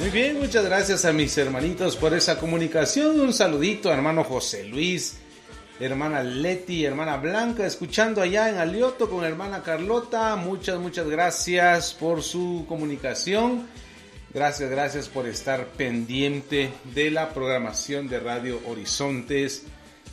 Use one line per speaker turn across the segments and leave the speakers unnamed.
Muy bien, muchas gracias a mis hermanitos por esa comunicación. Un saludito a hermano José Luis, hermana Leti, hermana Blanca, escuchando allá en Alioto con hermana Carlota. Muchas gracias por su comunicación. Gracias por estar pendiente de la programación de Radio Horizontes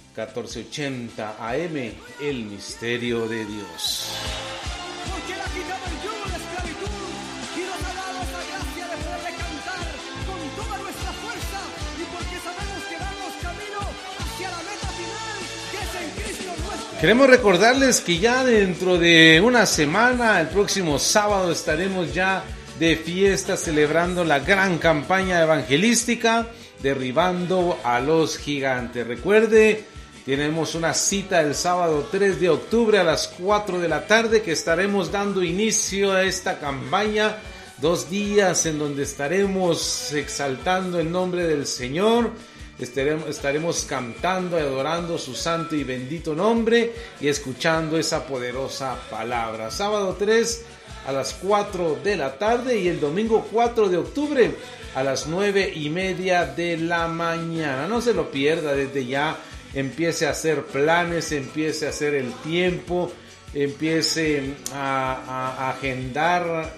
1480 AM, El Misterio de Dios.
Porque Él ha quitado el yugo de esclavitud y nos ha dado esa gracia de poderle cantar con toda nuestra fuerza, y porque sabemos que damos camino hacia la meta final, que es en Cristo nuestro.
Queremos recordarles que ya dentro de una semana, el próximo sábado, estaremos ya de fiesta celebrando la gran campaña evangelística Derribando a los Gigantes. Recuerde, tenemos una cita el sábado 3 de octubre a las 4 de la tarde que estaremos dando inicio a esta campaña. 2 días en donde estaremos exaltando el nombre del Señor. Estaremos cantando y adorando su santo y bendito nombre y escuchando esa poderosa palabra. Sábado 3 a las 4 de la tarde y el domingo 4 de octubre a las 9:30 de la mañana. No se lo pierda, desde ya empiece a hacer planes, empiece a hacer el tiempo, empiece a agendar,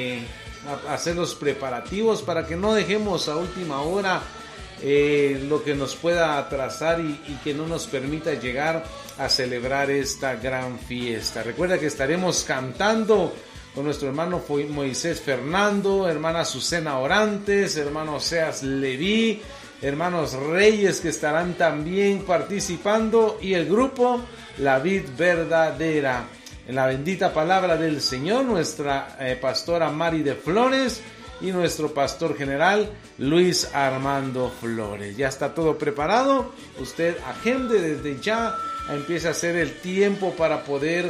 a hacer los preparativos para que no dejemos a última hora lo que nos pueda atrasar y que no nos permita llegar a celebrar esta gran fiesta. Recuerda que estaremos cantando con nuestro hermano Moisés Fernando, hermana Azucena Orantes, hermano Oseas Leví, hermanos Reyes que estarán también participando y el grupo La Vid Verdadera. En la bendita palabra del Señor, nuestra pastora Mari de Flores y nuestro pastor general Luis Armando Flores. Ya está todo preparado. Usted agende desde ya, empiece a hacer el tiempo para poder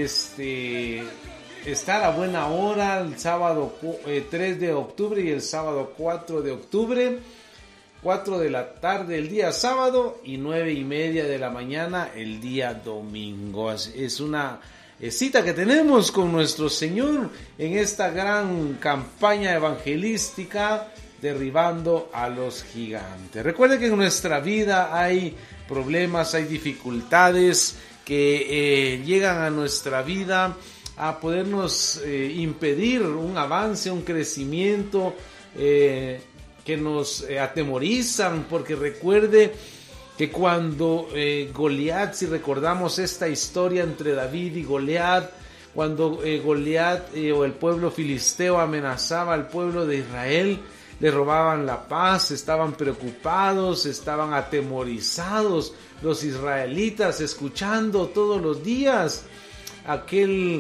estar a buena hora el sábado 3 de octubre y el sábado 4 de octubre. 4 de la tarde el día sábado y 9:30 de la mañana el día domingo. Es una cita que tenemos con nuestro Señor en esta gran campaña evangelística Derribando a los Gigantes. Recuerde que en nuestra vida hay problemas, hay dificultades que llegan a nuestra vida a podernos impedir un avance, un crecimiento, que nos atemorizan, porque recuerde que cuando Goliat, si recordamos esta historia entre David y Goliat, cuando Goliat o el pueblo filisteo amenazaba al pueblo de Israel, le robaban la paz, estaban preocupados, estaban atemorizados los israelitas, escuchando todos los días aquel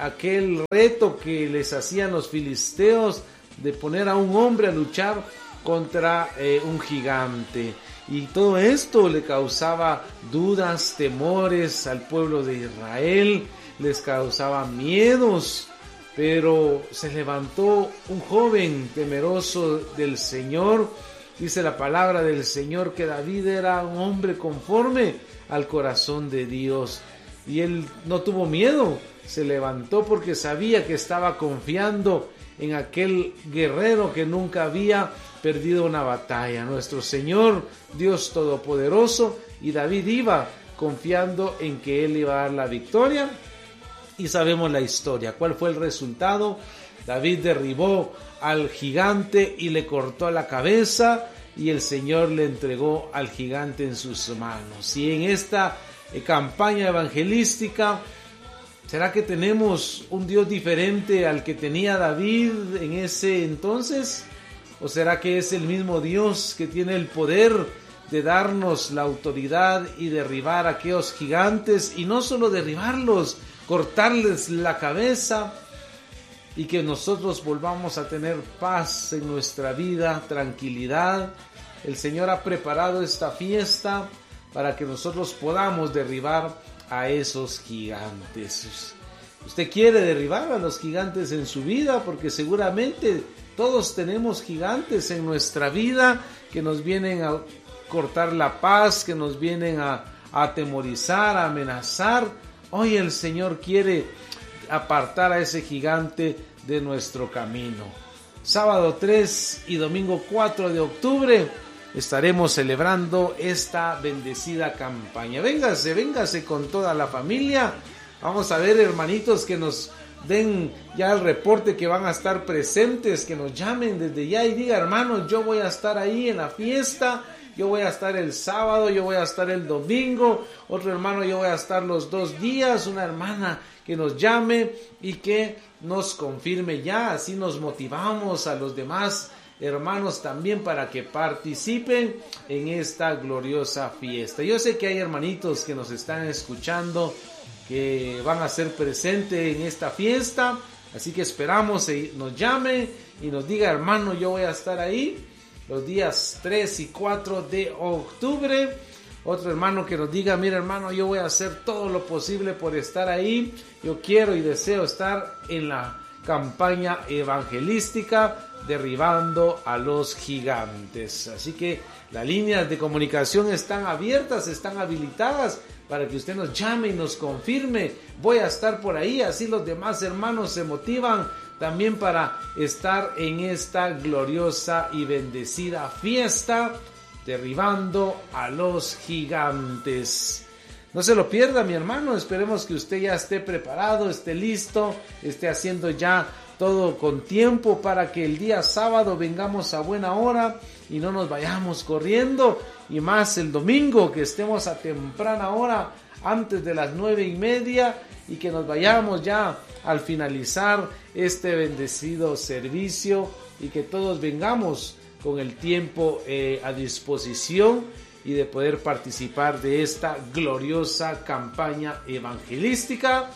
reto que les hacían los filisteos de poner a un hombre a luchar contra un gigante. Y todo esto le causaba dudas, temores al pueblo de Israel, les causaba miedos, pero se levantó un joven temeroso del Señor. Dice la palabra del Señor que David era un hombre conforme al corazón de Dios. Y él no tuvo miedo, se levantó porque sabía que estaba confiando en aquel guerrero que nunca había perdido una batalla, nuestro Señor, Dios Todopoderoso, y David iba confiando en que él iba a dar la victoria. Y sabemos la historia. ¿Cuál fue el resultado? David derribó al gigante y le cortó la cabeza, y el Señor le entregó al gigante en sus manos. Y en esta campaña evangelística, ¿será que tenemos un Dios diferente al que tenía David en ese entonces? ¿O será que es el mismo Dios que tiene el poder de darnos la autoridad y derribar a aquellos gigantes? Y no solo derribarlos, cortarles la cabeza, y que nosotros volvamos a tener paz en nuestra vida, tranquilidad. El Señor ha preparado esta fiesta para que nosotros podamos derribar a esos gigantes. Usted quiere derribar a los gigantes en su vida, porque seguramente todos tenemos gigantes en nuestra vida que nos vienen a cortar la paz, que nos vienen a atemorizar, a amenazar. Hoy el Señor quiere apartar a ese gigante de nuestro camino. sábado 3 y domingo 4 de octubre, estaremos celebrando esta bendecida campaña. Véngase con toda la familia. Vamos a ver, hermanitos, que nos den ya el reporte que van a estar presentes, que nos llamen desde ya y diga, hermanos, yo voy a estar ahí en la fiesta, yo voy a estar el sábado, yo voy a estar el domingo, otro hermano, yo voy a estar los 2 días, una hermana que nos llame y que nos confirme ya, así nos motivamos a los demás hermanos también para que participen en esta gloriosa fiesta. Yo sé que hay hermanitos que nos están escuchando que van a ser presentes en esta fiesta, así que esperamos que nos llame y nos diga, hermano, yo voy a estar ahí los días 3 y 4 de octubre. Otro hermano que nos diga, mira, hermano, yo voy a hacer todo lo posible por estar ahí, yo quiero y deseo estar en la campaña evangelística derribando a los gigantes. Así que las líneas de comunicación están abiertas, están habilitadas para que usted nos llame y nos confirme, voy a estar por ahí, así los demás hermanos se motivan también para estar en esta gloriosa y bendecida fiesta, derribando a los gigantes. No se lo pierda, mi hermano, esperemos que usted ya esté preparado, esté listo, esté haciendo ya todo con tiempo para que el día sábado vengamos a buena hora y no nos vayamos corriendo, y más el domingo que estemos a temprana hora antes de las 9:30 y que nos vayamos ya al finalizar este bendecido servicio y que todos vengamos con el tiempo a disposición y de poder participar de esta gloriosa campaña evangelística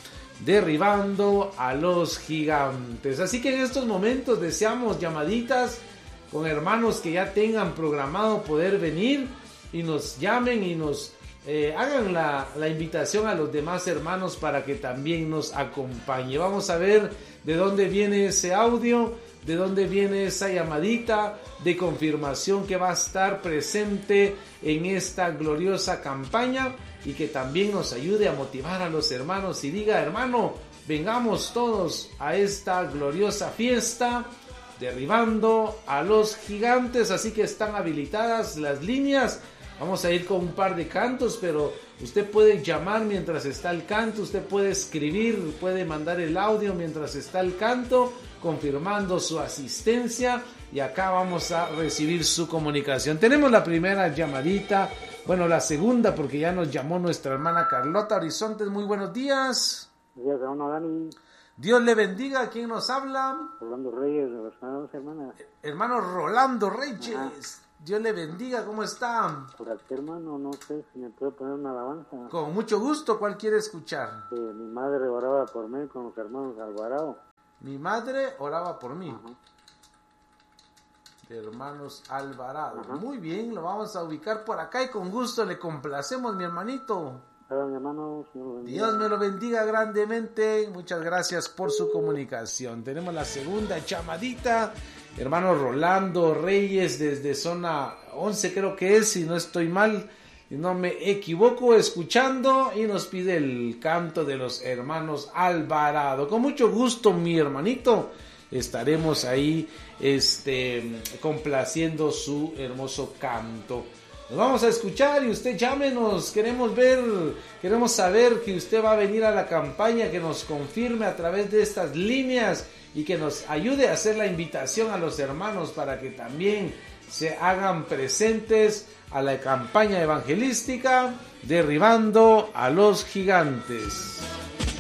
derribando a los gigantes. Así que en estos momentos deseamos llamaditas con hermanos que ya tengan programado poder venir y nos llamen y nos hagan la invitación a los demás hermanos para que también nos acompañe. Vamos a ver de dónde viene ese audio, de dónde viene esa llamadita de confirmación que va a estar presente en esta gloriosa campaña y que también nos ayude a motivar a los hermanos y diga, hermano, vengamos todos a esta gloriosa fiesta derribando a los gigantes. Así que están habilitadas las líneas. Vamos a ir con un par de cantos, pero usted puede llamar mientras está el canto, usted puede escribir, puede mandar el audio mientras está el canto, confirmando su asistencia, y acá vamos a recibir su comunicación. Tenemos la primera llamadita, bueno, la segunda, porque ya nos llamó nuestra hermana Carlota Horizontes. Muy buenos días.
Buenos días, hermano Dani.
Dios le bendiga. ¿Quién nos habla?
Rolando Reyes, de los hermanos, hermana.
Hermano Rolando Reyes.
Ajá.
Dios le bendiga. ¿Cómo está?
Por aquí, hermano, no sé si me puede poner una alabanza.
Con mucho gusto. ¿Cuál quiere escuchar?
Mi madre oraba por mí con los hermanos Alvarado.
Mi madre oraba por mí.
Ajá.
De hermanos Alvarado.
Ajá.
Muy bien, lo vamos a ubicar por acá y con gusto le complacemos, mi hermanito.
Hola, mi hermano, Señor lo bendiga.
Dios me lo bendiga grandemente. Muchas gracias por su comunicación. Tenemos la segunda llamadita. Hermano Rolando Reyes desde zona 11 creo que es, si no estoy mal, si no me equivoco, escuchando, y nos pide el canto de los hermanos Alvarado. Con mucho gusto, mi hermanito, estaremos ahí complaciendo su hermoso canto. Nos vamos a escuchar y usted llámenos, queremos saber que usted va a venir a la campaña, que nos confirme a través de estas líneas y que nos ayude a hacer la invitación a los hermanos para que también se hagan presentes a la campaña evangelística derribando a los gigantes.